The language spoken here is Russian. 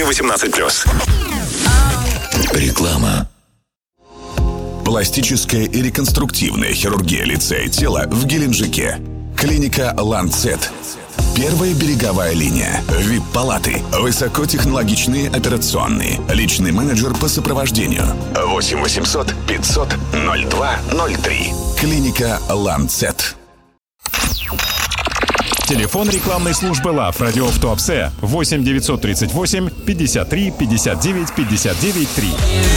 18+. Реклама. Пластическая и реконструктивная хирургия лица и тела в Геленджике. Клиника «Ланцет». Первая береговая линия. ВИП-палаты. Высокотехнологичные операционные. Личный менеджер по сопровождению. 8 800 500 0203. Клиника «Ланцет». Телефон рекламной службы ЛАФ «Радио в Туапсе» 8 938 53 59 59 3.